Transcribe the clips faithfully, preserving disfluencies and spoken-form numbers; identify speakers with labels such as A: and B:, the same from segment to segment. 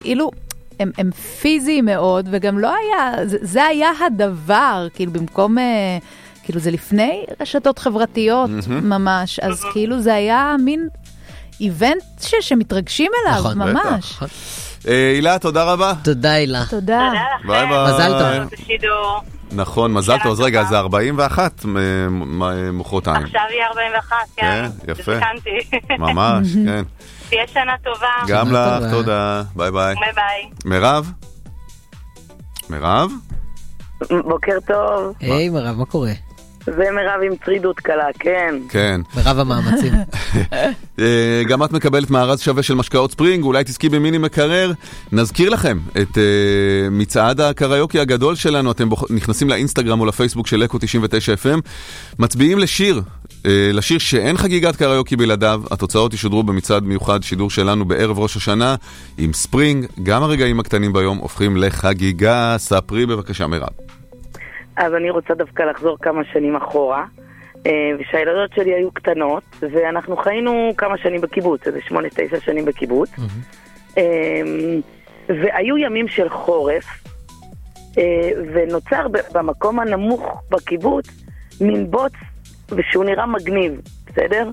A: כאילו, הם, הם פיזיים מאוד, וגם לא היה, זה, זה היה הדבר, כאילו במקום, כאילו זה לפני רשתות חברתיות ממש, אז כאילו זה היה מין איבנט ש, שמתרגשים אליו
B: נכון,
A: ממש.
B: בטח.
C: הילה, תודה רבה.
B: תודה, הילה.
A: תודה.
C: ביי ביי.
B: מזל טוב.
C: נכון, מזל טוב. אז רגע, זה ארבעים ואחת מוחרתיים.
D: עכשיו יהיה ארבעים ואחת, כן.
C: יפה.
D: תזכנתי.
C: ממש, כן.
D: תהיה שנה טובה.
C: גם לך, תודה. ביי ביי.
D: ביי ביי.
C: מירב? מירב?
E: בוקר טוב.
B: היי מירב, מה קורה?
E: זה מירב עם צרידות קלה, כן.
C: כן.
B: מירב המאמצים.
C: גם את מקבלת מארז שווה של משקאות ספרינג, אולי תזכי במיני מקרר. נזכיר לכם את מצעד הקריוקי הגדול שלנו, אתם נכנסים לאינסטגרם או לפייסבוק של אקו תשעים ותשע אף אם, מצביעים לשיר, לשיר שאין חגיגת קריוקי בלעדיו, התוצאות ישודרו במצעד מיוחד שידור שלנו בערב ראש השנה, עם ספרינג, גם הרגעים הקטנים ביום הופכים לחגיגה. ספרי בבקשה מירב.
E: אז אני רוצה דווקא לחזור כמה שנים אחורה, ושהילדות שלי היו קטנות, ואנחנו חיינו כמה שנים בקיבוץ, איזה שמונה, תשע שנים בקיבוץ, והיו ימים של חורף, ונוצר במקום הנמוך בקיבוץ מין בוץ, ושהוא נראה מגניב, בסדר?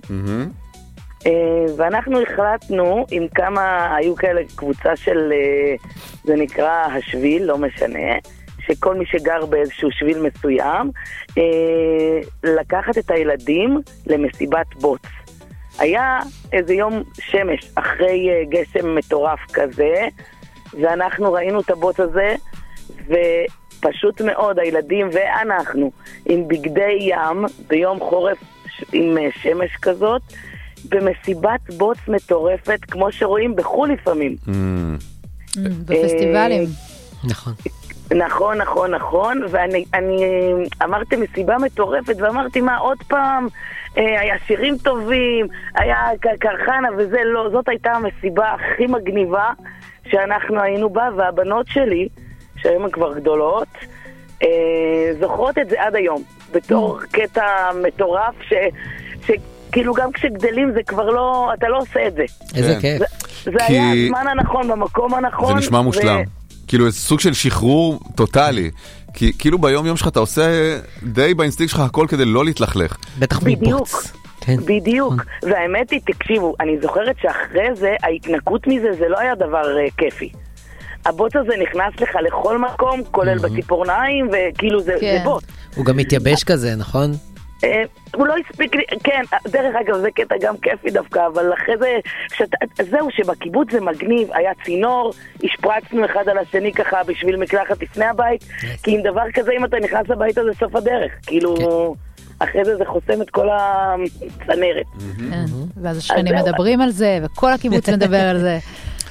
E: ואנחנו החלטנו עם כמה, היו כאלה קבוצה של, זה נקרא השביל, לא משנה, שכל מי שגר באיזשהו שביל מסוים, אה, לקחת את הילדים למסיבת בוץ. היה איזה יום שמש אחרי אה, גשם מטורף כזה, ואנחנו ראינו את הבוץ הזה, ופשוט מאוד הילדים ואנחנו עם בגדי ים ביום חורף עם אה, שמש כזאת, במסיבת בוץ מטורפת, כמו שרואים בחול לפעמים.
A: Mm. Mm, בפסטיבלים.
B: נכון.
E: נכון, נכון, נכון, ואני אני, אמרתי מסיבה מטורפת, ואמרתי מה, עוד פעם, אה, היה שירים טובים, היה קרחנה וזה, לא, זאת הייתה המסיבה הכי מגניבה שאנחנו היינו בה, והבנות שלי, שהיום הן כבר גדולות, אה, זוכרות את זה עד היום, בתור קטע מטורף, ש, שכאילו גם כשגדלים זה כבר לא, אתה לא עושה את זה.
B: איזה כיף.
E: זה, זה
C: כי...
E: היה הזמן הנכון, במקום הנכון.
C: זה נשמע מושלם. ו... כאילו איזה סוג של שחרור טוטלי, כי כאילו ביום יום שלך אתה עושה די באינסטינקט שלך הכל כדי לא להתלכלך.
B: בטח מבוץ.
E: בדיוק, והאמת היא, תקשיבו, אני זוכרת שאחרי זה, ההתנקות מזה זה לא היה דבר כיפי. הבוץ הזה נכנס לך לכל מקום, כולל בציפורניים, וכאילו זה בוץ.
B: הוא גם מתייבש כזה, נכון?
E: הוא לא הספיק לי, כן, דרך אגב זה קטע גם כיפי דווקא, אבל אחרי זה, שת, זהו שבקיבוץ זה מגניב, היה צינור, השפרצנו אחד על השני ככה בשביל מקלחת לפני הבית, כי עם דבר כזה אם אתה נכנס לבית הזה סוף הדרך, כאילו אחרי זה זה חוסם את כל הצנרת.
A: ואז השכנים מדברים על זה, וכל הקיבוץ מדבר על זה.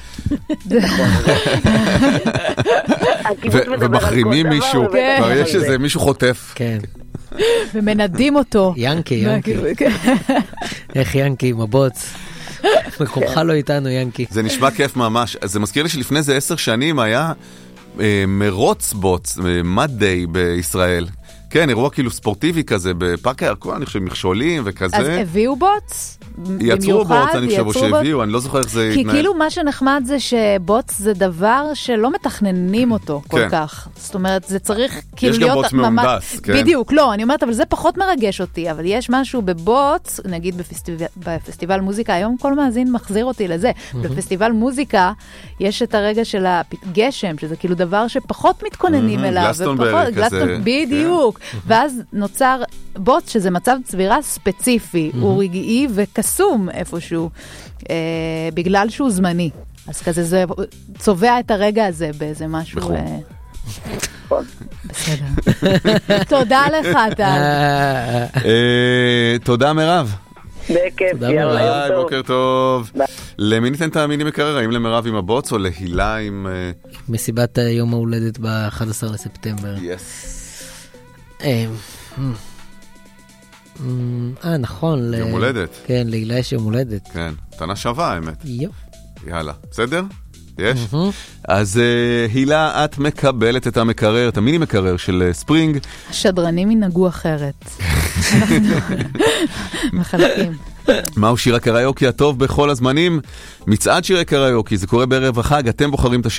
C: ומחרימים מישהו, כבר יש איזה מישהו חוטף.
B: כן.
A: ומנדים אותו.
B: ינקי, ינקי. איך ינקי עם הבוץ. מקומך לא איתנו, ינקי.
C: זה נשמע כיף ממש. זה מזכיר לי שלפני זה עשר שנים היה מרוץ בוץ, מד דיי בישראל. כן, אירוע כאילו ספורטיבי כזה, בפארק הירקון, אני חושב, מכשולים וכזה.
A: אז הביאו בוץ?
C: יצרו בוץ, אני חושב, או שהביאו, אני לא זוכר איך זה
A: כי
C: התנהל.
A: כאילו מה שנחמד זה שבוץ זה דבר שלא מתכננים אותו כל כך. זאת אומרת, זה צריך כאילו להיות...
C: יש גם בוץ מהונדס, כן.
A: בדיוק, לא, אני אומרת, אבל זה פחות מרגש אותי, אבל יש משהו בבוץ, נגיד בפסטיבל מוזיקה, היום כל מאזין מחזיר אותי לזה, בפסטיבל מוזיקה יש את הרגע של הגשם, שזה כאילו דבר שפחות מתכוננים אליו.
C: גלסטונברג כזה.
A: בדיוק. ואז נוצר בוץ, שזה מצב צבירה ספציפי, הוא רגעי וקסום איפשהו, אה, בגלל שהוא זמני. אז כזה זה צובע את הרגע הזה באיזה משהו... אה... בסדר. תודה לך, טל.
C: תודה מירב.
E: בכיף, יאללה, יום טוב.
C: בוקר טוב. למי ניתן את המיני מקרר? האם למירב עם הבוץ או להילה עם...
B: מסיבת יום ההולדת ב-אחד עשר לספטמבר.
C: יס.
B: אה, נכון.
C: יום הולדת.
B: כן, להילה יש יום הולדת.
C: כן, תנה שווה, האמת.
B: יופ.
C: יאללה, בסדר? יש? אז הילה, את מקבלת את המקרר, את המיני מקרר של ספרינג.
A: השדרנים ינהגו אחרת. אנחנו מחלקים.
C: מהו שיר הקריוקי הטוב בכל הזמנים? מצעד שירי קריוקי, זה קורה בערב החג, אתם בוחרים את השיר